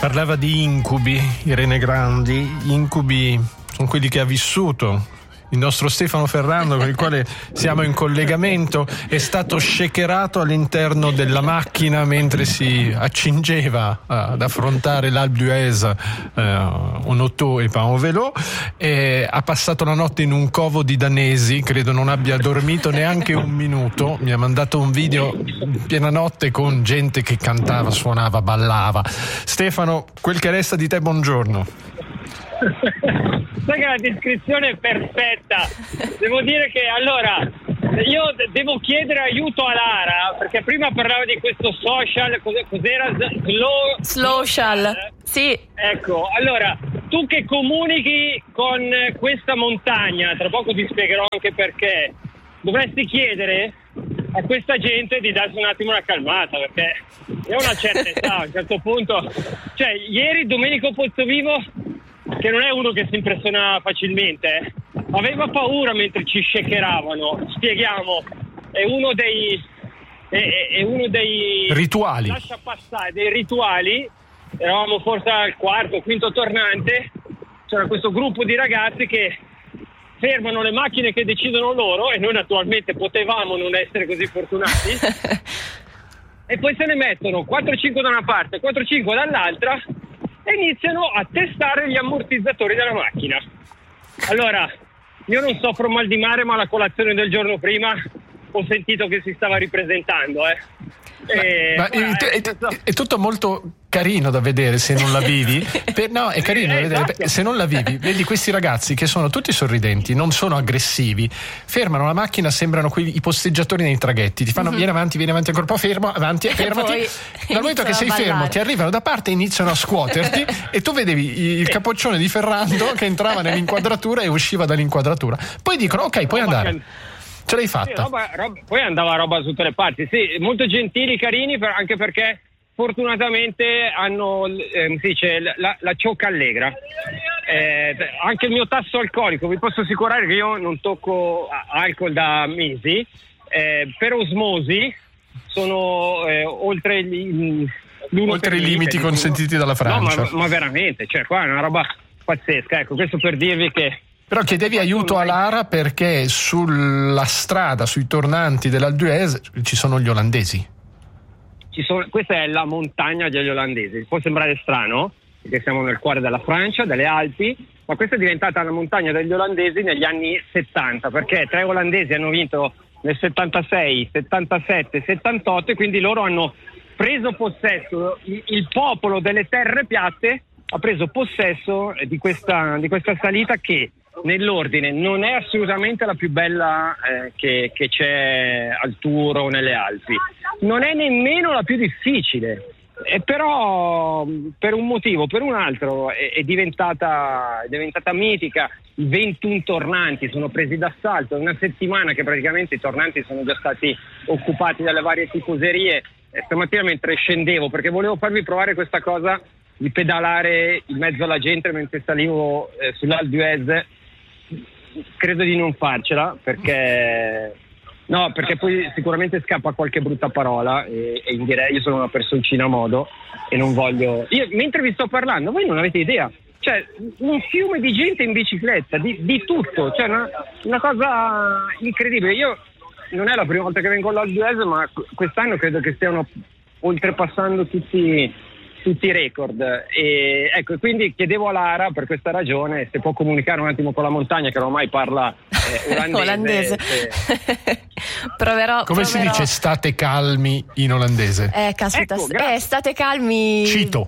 Parlava di incubi, Irene Grandi. Gli incubi sono quelli che ha vissuto il nostro Stefano Ferrando, con il quale siamo in collegamento. È stato shakerato all'interno della macchina mentre si accingeva ad affrontare l'Alpe d'Huez, en auto e pas en vélo, e ha passato la notte in un covo di danesi. Credo non abbia dormito neanche un minuto. Mi ha mandato un video in piena notte con gente che cantava, suonava, ballava. Stefano, quel che resta di te, buongiorno. Sai che la descrizione è perfetta. Devo dire che allora io devo chiedere aiuto a Lara, perché prima parlava di questo social, cos'era? Social. Sì. Ecco, allora tu che comunichi con questa montagna, tra poco ti spiegherò anche perché, dovresti chiedere a questa gente di darsi un attimo una calmata, perché è una certa età, a un certo punto. Cioè, ieri Domenico Pozzovivo, che non è uno che si impressiona facilmente, aveva paura mentre ci shakeravano. Spieghiamo, è uno dei rituali. Lascia passare, dei rituali. Eravamo forse al quarto, quinto tornante. C'era questo gruppo di ragazzi che fermano le macchine che decidono loro, e noi naturalmente potevamo non essere così fortunati. E poi se ne mettono 4-5 da una parte, 4-5 dall'altra, e iniziano a testare gli ammortizzatori della macchina. Allora, io non soffro mal di mare, ma la colazione del giorno prima ho sentito che si stava ripresentando. È tutto molto carino da vedere se non la vivi. No, è carino da vedere se non la vivi. Vedi questi ragazzi che sono tutti sorridenti, non sono aggressivi, fermano la macchina, sembrano i posteggiatori nei traghetti, ti fanno vieni avanti ancora un po', fermati. Dal momento che sei fermo ti arrivano da parte e iniziano a scuoterti e tu vedevi il capoccione di Ferrando che entrava nell'inquadratura e usciva dall'inquadratura. Poi dicono ok, puoi andare. Ce l'hai fatta. Poi andava roba su tutte le parti. Sì, molto gentili, carini, anche perché fortunatamente hanno la ciocca allegra. Anche il mio tasso alcolico, vi posso assicurare che io non tocco alcol da mesi, per osmosi sono oltre i limiti consentiti dalla Francia. No, ma veramente, cioè qua è una roba pazzesca. Ecco, questo per dirvi che. Però chiedevi aiuto a Lara perché sulla strada, sui tornanti dell'Alpe d'Huez ci sono gli olandesi. Questa è la montagna degli olandesi. Può sembrare strano, perché siamo nel cuore della Francia, delle Alpi, ma questa è diventata la montagna degli olandesi negli anni 70, perché 3 olandesi hanno vinto nel 76, 77, 78, e quindi loro hanno preso possesso, il popolo delle terre piatte ha preso possesso di questa salita che nell'ordine non è assolutamente la più bella che c'è al Tour o nelle Alpi, non è nemmeno la più difficile, e però per un motivo, per un altro è diventata mitica. I 21 tornanti sono presi d'assalto, è una settimana che praticamente i tornanti sono già stati occupati dalle varie tifoserie. Stamattina mentre scendevo, perché volevo farvi provare questa cosa di pedalare in mezzo alla gente mentre salivo sull'Alpe d'Huez, credo di non farcela perché poi sicuramente scappa qualche brutta parola e io sono una personcina a modo e non voglio. Io mentre vi sto parlando voi non avete idea, cioè un fiume di gente in bicicletta, di tutto, cioè una cosa incredibile. Io non è la prima volta che vengo all'Alpe d'Huez, ma quest'anno credo che stiano oltrepassando tutti i record, e ecco, quindi chiedevo a Lara per questa ragione se può comunicare un attimo con la montagna, che ormai parla olandese. Proverò. Si dice state calmi in olandese? Caspita, ecco, state calmi. Cito.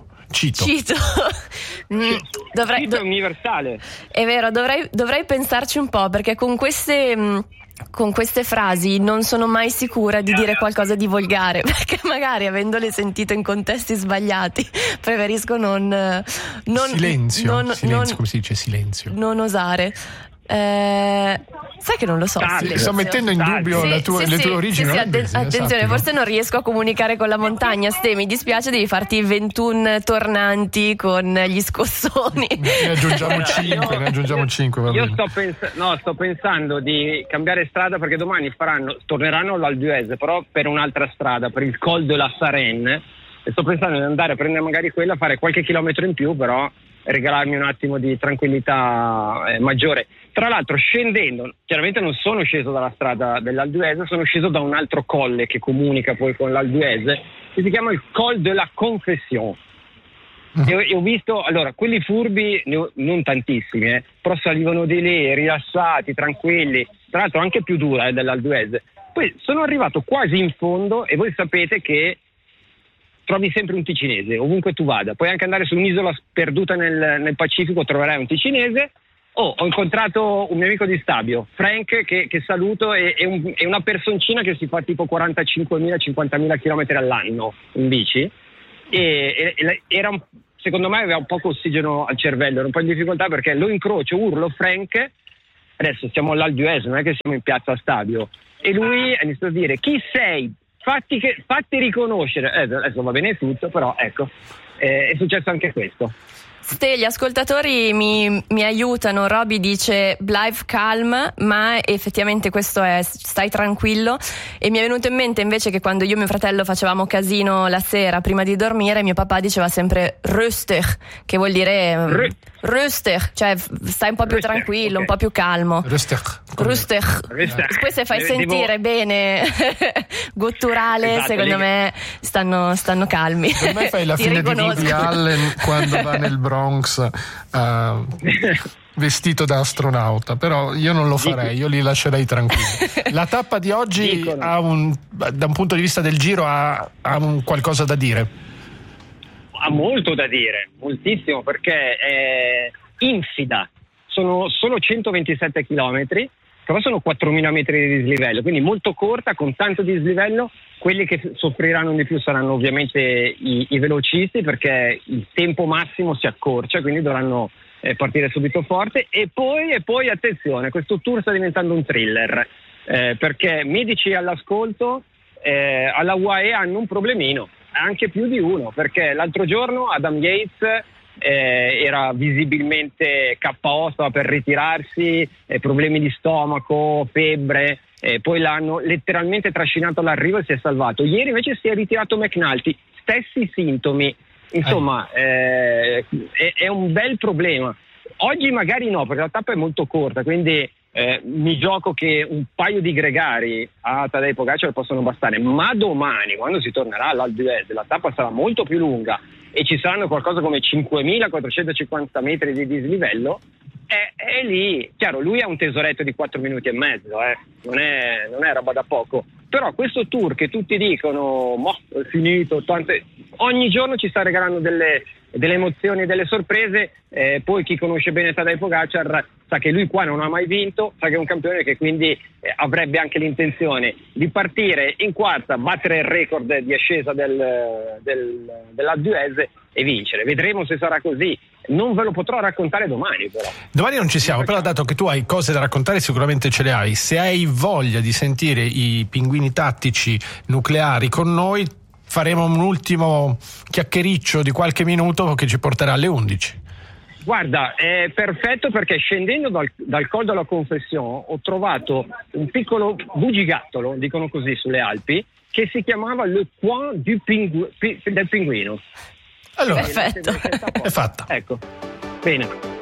Dovrei è universale. È vero, dovrei pensarci un po', perché con queste frasi non sono mai sicura di dire qualcosa di volgare, perché magari avendole sentite in contesti sbagliati preferisco non silenzio, come si dice silenzio? Non osare. Sai che non lo so. Sto mettendo in dubbio le tue origini. Attenzione, forse non riesco a comunicare con la montagna. Mi dispiace, devi farti 21 tornanti con gli scossoni. Ne aggiungiamo 5. Io sto pensando di cambiare strada, perché domani torneranno all'Alpe d'Huez, però per un'altra strada, per il Col de la Sarenne, e sto pensando di andare a prendere magari quella, fare qualche chilometro in più, però regalarmi un attimo di tranquillità maggiore. Tra l'altro, scendendo, chiaramente non sono sceso dalla strada dell'Alpe d'Huez, sono sceso da un altro colle che comunica poi con l'Alpe d'Huez, che si chiama il Col de la Confession. E ho visto, allora, quelli furbi, non tantissimi, però salivano di lì, rilassati, tranquilli, tra l'altro anche più dura dell'Alpe d'Huez. Poi sono arrivato quasi in fondo e voi sapete che trovi sempre un ticinese, ovunque tu vada. Puoi anche andare su un'isola sperduta nel Pacifico, troverai un ticinese. Ho incontrato un mio amico di Stabio, Frank, che saluto, è una personcina che si fa tipo 45.000-50.000 chilometri all'anno in bici, e era secondo me aveva un poco ossigeno al cervello, era un po' in difficoltà perché lo incrocio, urlo Frank, adesso siamo all'Alpe d'Huez, non è che siamo in piazza Stabio, e lui ha iniziato a dire: chi sei? Fatti riconoscere. Adesso va bene tutto, però ecco, è successo anche questo. Gli ascoltatori mi aiutano. Roby dice "Blijf calm", ma effettivamente questo è "stai tranquillo", e mi è venuto in mente invece che quando io e mio fratello facevamo casino la sera prima di dormire, mio papà diceva sempre "rustig", che vuol dire rustig, cioè stai un po' più tranquillo, okay, un po' più calmo. Rustig. Poi se fai sentire bene gutturale, esatto, secondo me stanno calmi. Per me fai la fine di Woody Allen quando va nel Bronx vestito da astronauta, però io non lo farei, io li lascerei tranquilli. La tappa di oggi da un punto di vista del giro ha un qualcosa da dire? Ha molto da dire, moltissimo, perché è infida, sono solo 127 chilometri, però sono 4.000 metri di dislivello, quindi molto corta, con tanto dislivello. Quelli che soffriranno di più saranno ovviamente i velocisti, perché il tempo massimo si accorcia, quindi dovranno partire subito forte. E poi attenzione, questo tour sta diventando un thriller, perché medici all'ascolto alla UAE hanno un problemino, anche più di uno, perché l'altro giorno Adam Yates era visibilmente KO, stava per ritirarsi, problemi di stomaco, febbre, poi l'hanno letteralmente trascinato all'arrivo e si è salvato. Ieri invece si è ritirato McNulty, stessi sintomi, insomma è un bel problema. Oggi magari no, perché la tappa è molto corta, quindi mi gioco che un paio di gregari a Tadej Pogačar possono bastare, ma domani, quando si tornerà all'Alpe d'Huez, la tappa sarà molto più lunga e ci saranno qualcosa come 5.450 metri di dislivello. È lì, chiaro, lui ha un tesoretto di 4 minuti e mezzo, non è roba da poco, però questo tour che tutti dicono è finito, ogni giorno ci sta regalando delle emozioni e delle sorprese. Poi chi conosce bene Tadej Pogačar sa che lui qua non ha mai vinto, sa che è un campione che quindi avrebbe anche l'intenzione di partire in quarta, battere il record di ascesa dell'Alpe d'Huez e vincere. Vedremo se sarà così. Non ve lo potrò raccontare domani, però. Domani non ci siamo, però dato che tu hai cose da raccontare sicuramente ce le hai. Se hai voglia di sentire i pinguini tattici nucleari con noi, faremo un ultimo chiacchiericcio di qualche minuto che ci porterà alle 11. Guarda, è perfetto, perché scendendo dal Col de la Confession ho trovato un piccolo bugigattolo, dicono così sulle Alpi, che si chiamava Le Coin del Pinguino. Allora, perfetto. È fatta. Ecco, bene.